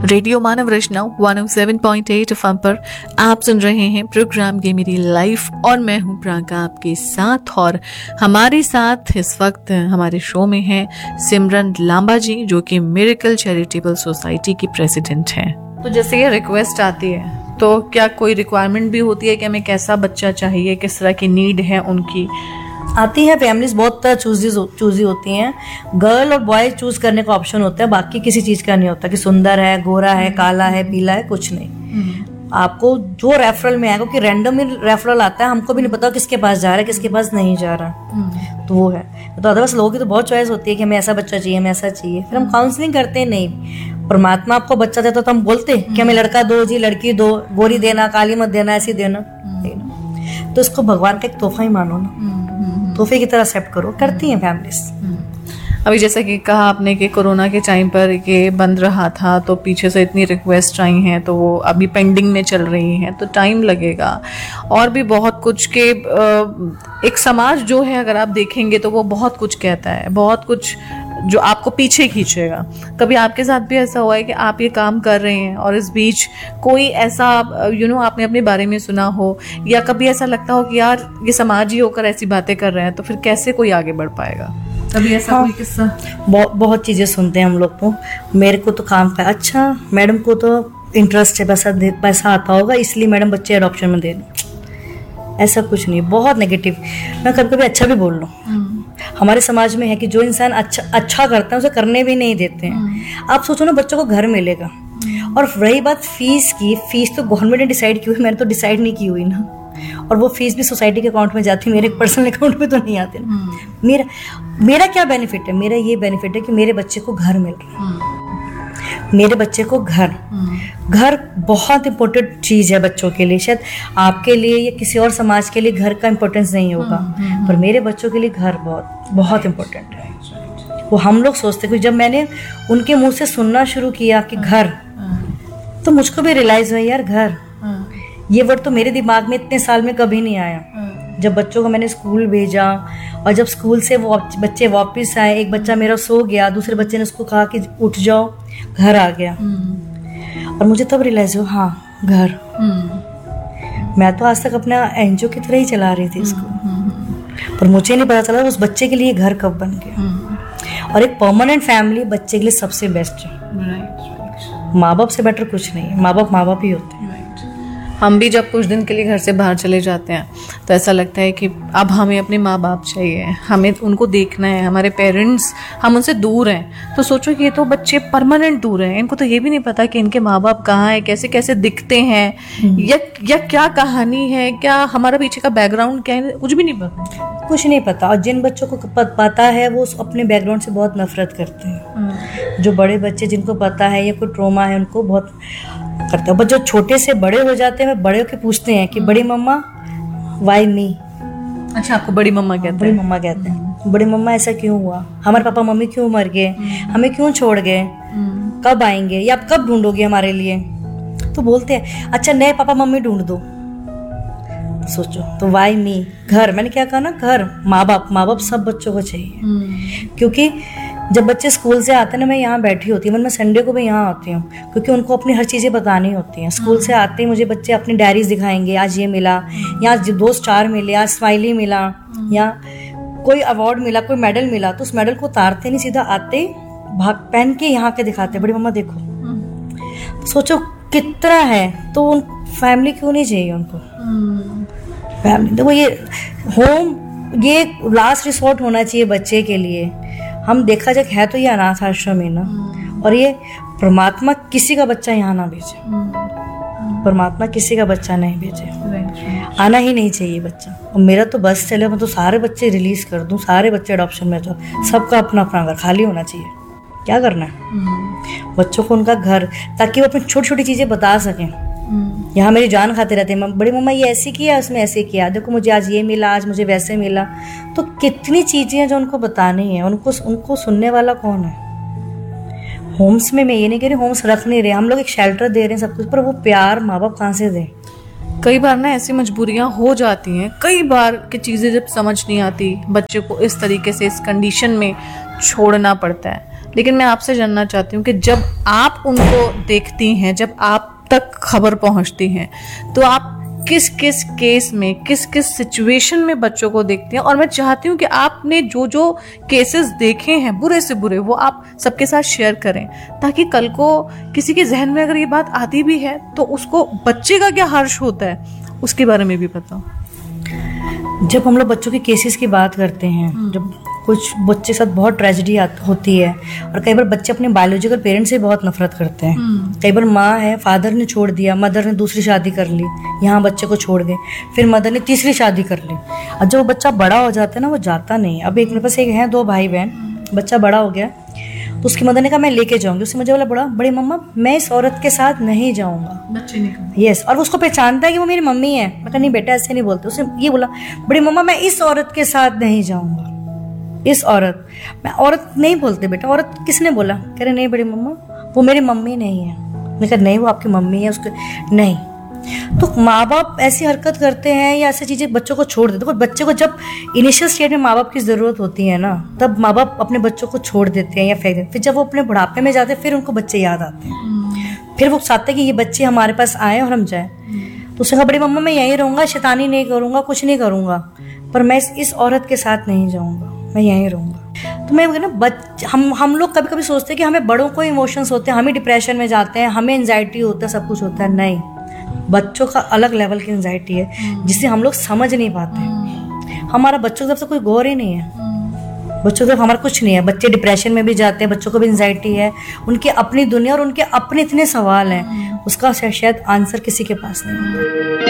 Radio मानव रचना 107.8 FM पर आप सुन रहे हैं प्रोग्राम ये मेरी लाइफ और मैं हूं प्रियंका आपके साथ। और हमारे साथ इस वक्त हमारे शो में हैं सिमरन लांबा जी, जो कि मिरेकल चैरिटेबल सोसाइटी की प्रेसिडेंट हैं। तो जैसे ये रिक्वेस्ट आती है, तो क्या कोई रिक्वायरमेंट भी होती है कि हमें कैसा बच्चा चाहिए, किस तरह की नीड है उनकी? आती है। फैमिलीज बहुत चूजी होती हैं। गर्ल और बॉय चूज करने का ऑप्शन होता है, बाकी किसी चीज का नहीं होता कि सुंदर है, गोरा है, काला है, पीला है, कुछ नहीं। आपको जो रेफरल में आएगा, क्योंकि रैंडम ही रेफरल आता है, हमको भी नहीं पता किसके पास जा रहा है, किसके पास नहीं जा रहा। तो वो है। तो अदरवाइज लोगों की तो बहुत चॉइस होती है कि हमें ऐसा बच्चा चाहिए, हमें ऐसा चाहिए। फिर हम काउंसलिंग करते हैं। नहीं, परमात्मा आपको बच्चा देता तो हम बोलते कि हमें लड़का दो जी, लड़की दो, गोरी देना, काली मत देना, ऐसी देना। तो इसको भगवान का एक तोहफा ही मानो ना, तोहफे की तरह एक्सेप्ट करो। करती हैं फैमिलीज। अभी जैसे कि कहा आपने कि कोरोना के टाइम पर ये बंद रहा था, तो पीछे से इतनी रिक्वेस्ट आई हैं, तो वो अभी पेंडिंग में चल रही हैं, तो टाइम लगेगा। और भी बहुत कुछ के एक समाज जो है, अगर आप देखेंगे तो वो बहुत कुछ कहता है, बहुत कुछ जो आपको पीछे खींचेगा। कभी आपके साथ भी ऐसा हुआ है कि आप ये काम कर रहे हैं और इस बीच कोई ऐसा आपने अपने बारे में सुना हो, या कभी ऐसा लगता हो कि यार ये समाज ही होकर ऐसी बातें कर रहे हैं, तो फिर कैसे कोई आगे बढ़ पाएगा? कभी ऐसा कोई किस्सा? बहुत चीजें सुनते हैं हम लोग तो। मेरे को तो काम का अच्छा, मैडम को तो इंटरेस्ट है, पैसा आता होगा इसलिए मैडम बच्चे अडॉप्शन में दे दें। ऐसा कुछ नहीं, बहुत नेगेटिव। मैं कभी कभी अच्छा भी बोल लूँ। हमारे समाज में है कि जो इंसान अच्छा करता है उसे करने भी नहीं देते हैं। आप सोचो ना, बच्चों को घर मिलेगा। और रही बात फीस की, फीस तो गवर्नमेंट ने डिसाइड की हुई, मैंने तो डिसाइड नहीं की हुई ना। और वो फीस भी सोसाइटी के अकाउंट में जाती है, मेरे पर्सनल अकाउंट में तो नहीं आते ना। मेरा क्या बेनिफिट है? मेरा ये बेनिफिट है कि मेरे बच्चे को घर मिल रहा है। मेरे बच्चे को घर बहुत इंपॉर्टेंट चीज है बच्चों के लिए। शायद आपके लिए या किसी और समाज के लिए घर का इंपॉर्टेंस नहीं होगा, पर मेरे बच्चों के लिए घर बहुत बहुत इंपॉर्टेंट है। वो हम लोग सोचते हैं, जब मैंने उनके मुंह से सुनना शुरू किया कि घर, तो मुझको भी रियलाइज हुआ यार घर, ये वर्ड तो मेरे दिमाग में इतने साल में कभी नहीं आया। जब बच्चों को मैंने स्कूल भेजा और जब स्कूल से वो बच्चे वापस आए, एक बच्चा मेरा सो गया, दूसरे बच्चे ने उसको कहा कि उठ जाओ, घर आ गया। और मुझे तब रियलाइज हुआ, हाँ घर। मैं तो आज तक अपना एनजीओ की तरह ही चला रही थी इसको, पर मुझे नहीं पता चला उस बच्चे के लिए घर कब बन गया। और एक परमानेंट फैमिली बच्चे के लिए सबसे बेस्ट है। माँ बाप से बेटर कुछ नहीं है। माँ बाप ही होते हैं। हम भी जब कुछ दिन के लिए घर से बाहर चले जाते हैं तो ऐसा लगता है कि अब हमें अपने माँ बाप चाहिए, हमें उनको देखना है। हमारे पेरेंट्स, हम उनसे दूर हैं, तो सोचो कि ये तो बच्चे परमानेंट दूर हैं, इनको तो ये भी नहीं पता कि इनके माँ बाप कहाँ हैं, कैसे कैसे दिखते हैं, या क्या कहानी है, क्या हमारा पीछे का बैकग्राउंड क्या है, कुछ भी नहीं पता। और जिन बच्चों को पता है वो अपने बैकग्राउंड से बहुत नफरत करते हैं। जो बड़े बच्चे जिनको पता है या कोई ट्रॉमा है, उनको बहुत करते हैं। बट जो छोटे से बड़े हो जाते हैं, बड़े होके पूछते हैं कि बड़ी मम्मा वाई मी। अच्छा, आपको बड़ी मम्मा कहते हैं? बड़ी मम्मा कहते हैं। बड़ी मम्मा ऐसा क्यों हुआ, हमारे पापा मम्मी क्यों मर गए, हमें क्यों छोड़ गए, कब आएंगे या आप कब ढूंढोगे हमारे लिए? तो बोलते हैं अच्छा नए पापा मम्मी ढूंढ दो। सोचो, तो वाई मी, घर। मैंने क्या कहा ना, घर, माँ बाप सब बच्चों को चाहिए। क्योंकि जब बच्चे स्कूल से आते हैं ना, मैं यहाँ बैठी होती हूँ, मैं संडे को भी यहाँ आती हूँ, क्योंकि उनको अपनी हर चीज़ें बतानी होती हैं। स्कूल से आते ही मुझे बच्चे अपनी डायरीज दिखाएंगे, आज ये मिला, यहाँ 2 स्टार मिले, आज स्माइली मिला, या कोई अवार्ड मिला, कोई मेडल मिला। तो उस मेडल को उतारते नहीं, सीधा आते भाग पहन के यहाँ के दिखाते, बड़ी मम्मा देखो। तो सोचो कितना है। तो उन फैमिली क्यों नहीं चाहिए उनको? फैमिली देखो, ये होम ये लास्ट रिसोर्ट होना चाहिए बच्चे के लिए। हम देखा जाए है तो ये अनाथ आश्रम है ना, और ये परमात्मा किसी का बच्चा यहाँ ना भेजे। परमात्मा किसी का बच्चा नहीं भेजे, आना ही नहीं चाहिए बच्चा। और मेरा तो बस चले, मैं तो सारे बच्चे रिलीज कर दूं, सारे बच्चे अडॉप्शन में जाओ, सबका अपना अपना घर खाली होना चाहिए। क्या करना है बच्चों को? उनका घर, ताकि वो अपनी छोटी छोटी चीजें बता सकें। यहाँ मेरी जान खाते रहते हैं, बड़ी मम्मा ये ऐसे किया, उसमें ऐसे किया, देखो मुझे आज ये मिला, आज मुझे वैसे मिला। तो कितनी चीजें हैं जो उनको बतानी है। उनको सुनने वाला कौन है? होम्स में मैं ये नहीं कह रही होम्स रख नहीं रहे, हम लोग एक शेल्टर दे रहे हैं सब कुछ, पर वो प्यार माँ बाप कहाँ से दे? कई बार ना ऐसी मजबूरियां हो जाती हैं, कई बार की चीजें जब समझ नहीं आती, बच्चे को इस तरीके से इस कंडीशन में छोड़ना पड़ता है। लेकिन मैं आपसे जानना चाहती हूँ कि जब आप उनको देखती हैं, जब आप तक खबर पहुँचती है, तो आप किस किस केस में, किस किस सिचुएशन में बच्चों को देखते हैं? और मैं चाहती हूँ कि आपने जो जो केसेस देखे हैं बुरे से बुरे, वो आप सबके साथ शेयर करें, ताकि कल को किसी के जहन में अगर ये बात आती भी है तो उसको बच्चे का क्या हर्ष होता है उसके बारे में भी बताओ। जब हम लोग बच्चों के केसेस की बात करते हैं, जब कुछ बच्चे के साथ बहुत ट्रेजेडी होती है, और कई बार बच्चे अपने बायोलॉजिकल पेरेंट्स से बहुत नफरत करते हैं। कई बार माँ है, फादर ने छोड़ दिया, मदर ने दूसरी शादी कर ली, यहाँ बच्चे को छोड़ गए, फिर मदर ने तीसरी शादी कर ली। और जब वो बच्चा बड़ा हो जाता है ना, वो जाता नहीं। अब एक मेरे पास एक है, 2 भाई बहन, बच्चा बड़ा हो गया तो उसकी मदर ने कहा मैं लेके जाऊंगी। उसने मुझे बोला बड़ी मम्मा मैं इस औरत के साथ नहीं जाऊंगा। बच्चे नहीं यस, और उसको पहचानता है कि वो मेरी मम्मी है। मैं कहा नहीं बेटा ऐसे नहीं बोलते। उसने ये बोला बड़ी मम्मा मैं इस औरत के साथ नहीं जाऊंगा। इस औरत, मैं औरत नहीं बोलते बेटा, औरत किसने बोला? कह रहे नहीं बड़ी मम्मा वो मेरी मम्मी नहीं है। मैं कहा नहीं वो आपकी मम्मी है। उसके नहीं। तो माँ बाप ऐसी हरकत करते हैं या ऐसी चीज़ें बच्चों को छोड़ देते। बच्चे को जब इनिशियल स्टेज में माँ बाप की ज़रूरत होती है ना, तब माँ बाप अपने बच्चों को छोड़ देते हैं या फेंक देते हैं। फिर जब वो अपने बुढ़ापे में जाते हैं फिर उनको बच्चे याद आते हैं। फिर वो चाहते हैं कि ये बच्चे हमारे पास आए और हम जाएं। तो उसने कहा बड़ी मम्मा मैं यहीं रहूँगा, शैतानी नहीं करूँगा, कुछ नहीं करूँगा, पर मैं इस औरत के साथ नहीं जाऊँगा, मैं यहीं रहूँगा। तो मैं ना हम लोग कभी कभी सोचते हैं कि हमें बड़ों को इमोशंस होते हैं, हम ही डिप्रेशन में जाते हैं, हमें एंजाइटी होता है, सब कुछ होता है। नहीं, बच्चों का अलग लेवल की एंजाइटी है जिसे हम लोग समझ नहीं पाते। हमारा बच्चों की तरफ से कोई गौर ही नहीं है। बच्चों की तरफ हमारा कुछ नहीं है। बच्चे डिप्रेशन में भी जाते हैं, बच्चों को भी एंजाइटी है, उनकी अपनी दुनिया और उनके अपने इतने सवाल हैं, उसका शायद आंसर किसी के पास नहीं है।